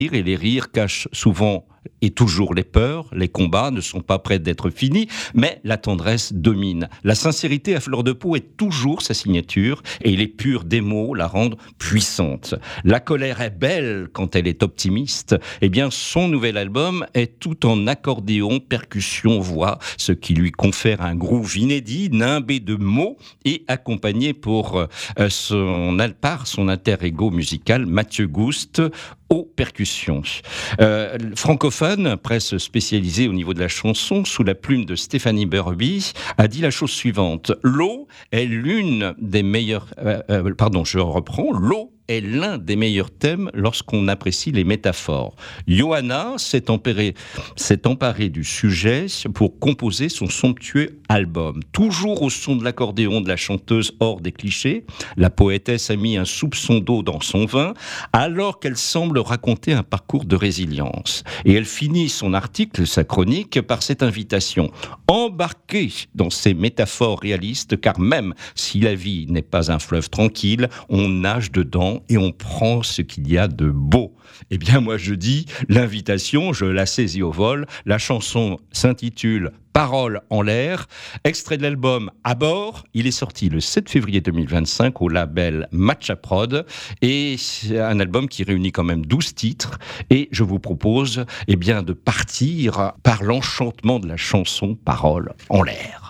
et les rires cachent souvent et toujours les peurs, les combats ne sont pas prêts d'être finis, mais la tendresse domine. La sincérité à fleur de peau est toujours sa signature et les purs des mots la rendent puissante. La colère est belle quand elle est optimiste. Eh bien, son nouvel album est tout en accordéon, percussion, voix, ce qui lui confère un groove inédit, nimbé de mots et accompagné par son alter-ego musical Mathieu Gouste aux percussions. Francophone, presse spécialisée au niveau de la chanson, sous la plume de Stéphanie Berby, a dit la chose suivante. L'eau est l'une des meilleures... L'eau est l'un des meilleurs thèmes lorsqu'on apprécie les métaphores. Johanna s'est emparée du sujet pour composer son somptueux album. Toujours au son de l'accordéon de la chanteuse hors des clichés, la poétesse a mis un soupçon d'eau dans son vin, alors qu'elle semble raconter un parcours de résilience. Et elle finit son article, sa chronique, par cette invitation. Embarquez dans ces métaphores réalistes, car même si la vie n'est pas un fleuve tranquille, on nage dedans et on prend ce qu'il y a de beau. Eh bien, moi, je dis, l'invitation, je la saisis au vol. La chanson s'intitule Paroles en l'air, extrait de l'album À bord. Il est sorti le 7 février 2025 au label Matcha Prod et c'est un album qui réunit quand même 12 titres et je vous propose de partir par l'enchantement de la chanson Paroles en l'air.